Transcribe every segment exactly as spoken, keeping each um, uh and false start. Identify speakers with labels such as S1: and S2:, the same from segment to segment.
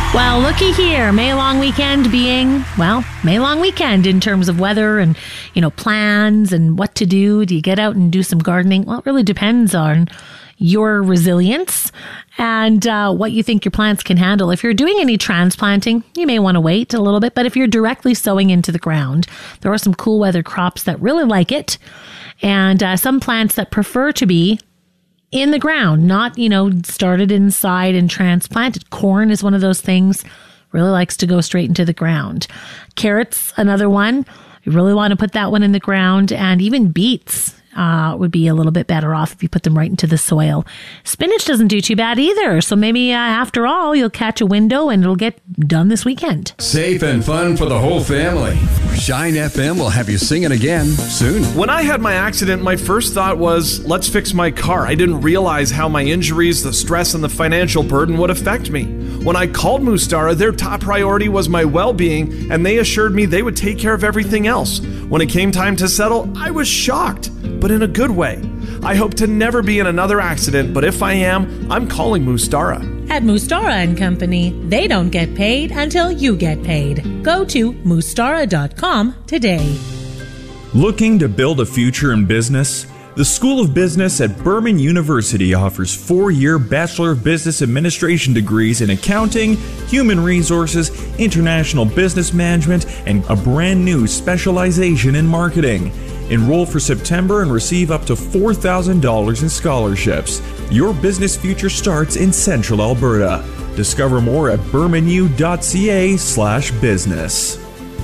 S1: Well, looky here. May long weekend being, well, May long weekend in terms of weather and, you know, plans and what to do. Do you get out and do some gardening? Well, it really depends on your resilience and uh, what you think your plants can handle. If you're doing any transplanting, you may want to wait a little bit. But if you're directly sowing into the ground, there are some cool weather crops that really like it. And uh, some plants that prefer to be in the ground, not, you know, started inside and transplanted. Corn is one of those things, really likes to go straight into the ground. Carrots, another one. You really want to put that one in the ground. And even beets uh, would be a little bit better off if you put them right into the soil. Spinach doesn't do too bad either. So maybe uh, after all, you'll catch a window and it'll get done this weekend.
S2: Safe and fun for the whole family. Shine F M will have you singing again soon.
S3: When I had my accident, my first thought was, let's fix my car. I didn't realize how my injuries, the stress, and the financial burden would affect me. When I called Mustara, their top priority was my well-being, and they assured me they would take care of everything else. When it came time to settle, I was shocked, but in a good way. I hope to never be in another accident, but if I am, I'm calling Mustara.
S4: At Mustara and Company, they don't get paid until you get paid. Go to mustara dot com today.
S5: Looking to build a future in business? The School of Business at Berman University offers four-year Bachelor of Business Administration degrees in accounting, human resources, international business management, and a brand new specialization in marketing. Enroll for September and receive up to four thousand dollars in scholarships. Your business future starts in Central Alberta. Discover more at bermanu.ca slash business.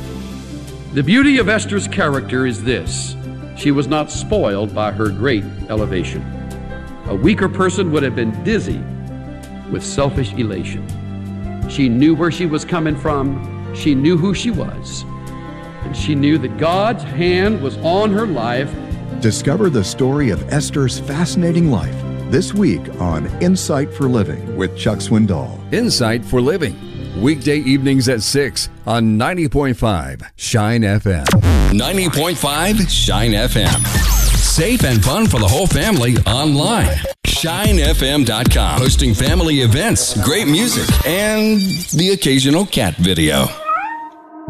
S6: The beauty of Esther's character is this: she was not spoiled by her great elevation. A weaker person would have been dizzy with selfish elation. She knew where she was coming from. She knew who she was. And she knew that God's hand was on her life.
S7: Discover the story of Esther's fascinating life this week on Insight for Living with Chuck Swindoll.
S2: Insight for Living, weekday evenings at six on ninety point five Shine F M.
S8: ninety point five Shine F M. Safe and fun for the whole family online. shine f m dot com. Hosting family events, great music, and the occasional cat video.